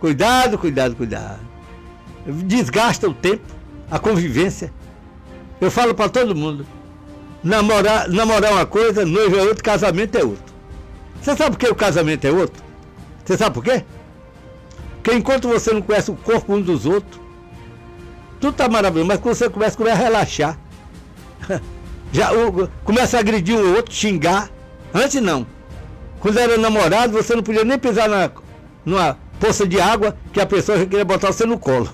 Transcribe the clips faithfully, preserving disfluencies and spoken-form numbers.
Cuidado, cuidado, cuidado. Desgasta o tempo, a convivência. Eu falo para todo mundo. Namorar, namorar é uma coisa, noivo é outro, casamento é outro. Você sabe por que o casamento é outro? Você sabe por quê? Porque enquanto você não conhece o corpo um dos outros, tudo tá maravilhoso, mas quando você começa, começa a relaxar. Já o, começa a agredir o outro, xingar. Antes não. Quando era namorado, você não podia nem pisar na, numa poça de água que a pessoa já queria botar você no colo.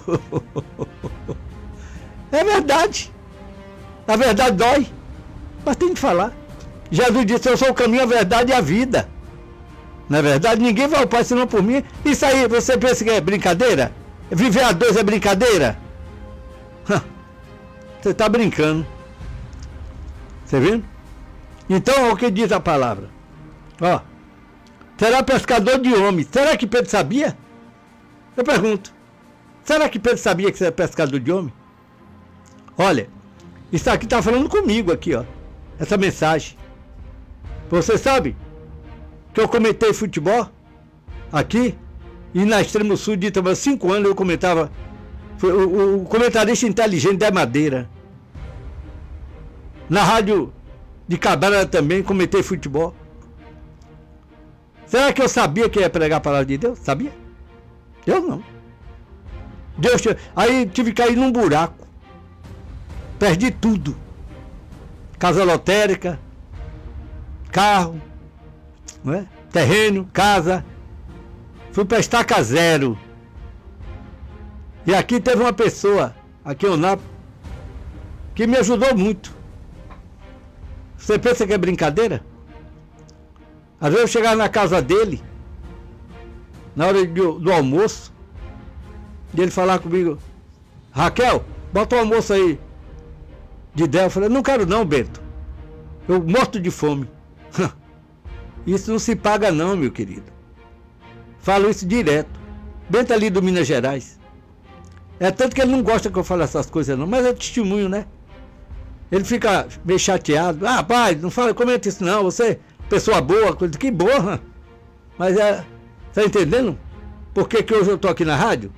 É verdade. A verdade dói. Mas tem que falar. Jesus disse, eu sou o caminho, a verdade e a vida. Na verdade, ninguém vai ao Pai senão por mim. Isso aí, você pensa que é brincadeira? Viver a dois é brincadeira? Você está brincando. Você viu? Então, o que diz a palavra? Ó, será pescador de homens. Será que Pedro sabia? Eu pergunto. Será que Pedro sabia que você é pescador de homem? Olha, isso aqui está falando comigo aqui, ó. Essa mensagem. Você sabe que eu comentei futebol aqui e na Extremo Sul de também cinco anos eu comentava. Foi o, o comentarista inteligente da Madeira. Na rádio de Cabral também comentei futebol. Será que eu sabia que ia pregar a palavra de Deus? Sabia? Eu não. Deus, aí tive que cair num buraco. Perdi tudo. Casa lotérica, carro, não é? Terreno, casa. Fui para estaca zero. E aqui teve uma pessoa, aqui em Onápolis, que me ajudou muito. Você pensa que é brincadeira? Às vezes eu chegava na casa dele, na hora do, do almoço, e ele falava comigo, Raquel, bota o almoço aí de Del. Eu falei, não quero não, Bento. Eu morto de fome. Isso não se paga não, meu querido. Falo isso direto. Bento ali do Minas Gerais. É tanto que ele não gosta que eu fale essas coisas não, mas é testemunho, né? Ele fica meio chateado. Ah, pai, não fala, comenta isso não, você, pessoa boa, coisa que boa. Mas é, tá entendendo? Por que que hoje eu tô aqui na rádio?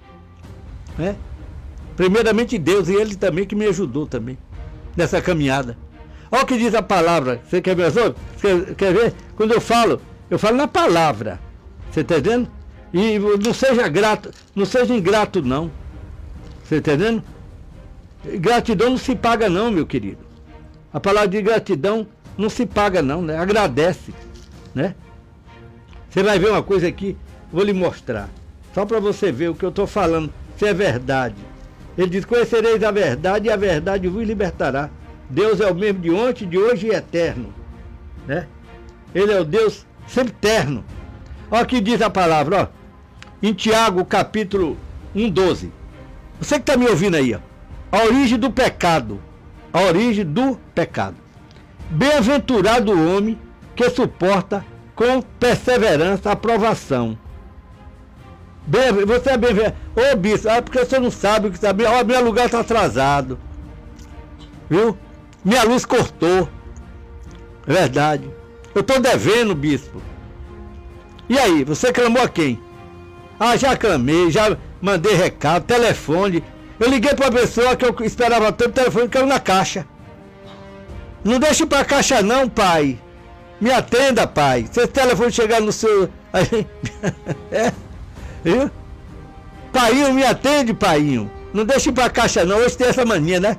É? Primeiramente Deus e ele também que me ajudou também nessa caminhada. Olha o que diz a palavra. Você quer ver? Quer, quer ver? Quando eu falo, eu falo na palavra. Você está entendendo? E não seja grato, não seja ingrato não. Você está entendendo? Gratidão não se paga não, meu querido. A palavra de gratidão não se paga não, né? Agradece, né? Você vai ver uma coisa aqui, vou lhe mostrar. Só para você ver o que eu estou falando, se é verdade. Ele diz, conhecereis a verdade e a verdade vos libertará. Deus é o mesmo de ontem, de hoje e eterno, né? Ele é o Deus sempre eterno. Olha o que diz a palavra, ó. Em Tiago, capítulo um, doze. Você que está me ouvindo aí, ó. A origem do pecado. A origem do pecado. Bem-aventurado o homem que suporta com perseverança a provação. Bem, você é bem... Ô, bispo, ah, porque você não sabe o que está bem. Ó, meu lugar está atrasado. Viu? Minha luz cortou. Verdade. Eu estou devendo, bispo. E aí, você clamou a quem? Ah, já clamei, já mandei recado, telefone. Eu liguei para a pessoa que eu esperava tanto, o telefone caiu na caixa. Não deixe para a caixa não, pai. Me atenda, pai. Se esse telefone chegar no seu... é, viu? Painho, me atende, painho. Não deixe para a caixa não, hoje tem essa mania, né?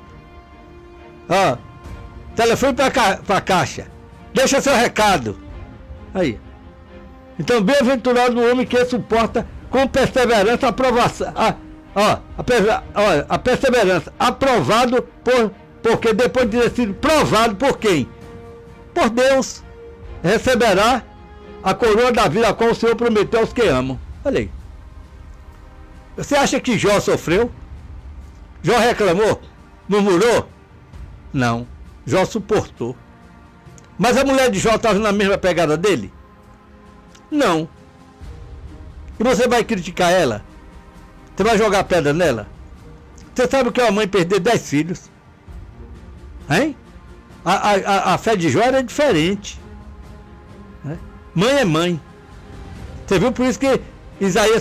Ó, telefone para ca... a caixa. Deixa seu recado. Aí. Então, bem-aventurado o homem que suporta com perseverança a provação. A, ó, a, ó, a perseverança. Aprovado por... Porque depois de ter sido provado por quem? Por Deus. Receberá a coroa da vida a qual o Senhor prometeu aos que amam. Olha aí. Você acha que Jó sofreu? Jó reclamou? Murmurou? Não. Jó suportou. Mas a mulher de Jó estava na mesma pegada dele? Não. E você vai criticar ela? Você vai jogar pedra nela? Você sabe o que é uma mãe perder dez filhos? Hein? A, a, a fé de Jó era diferente. Né? Mãe é mãe. Você viu? Por isso que Isaías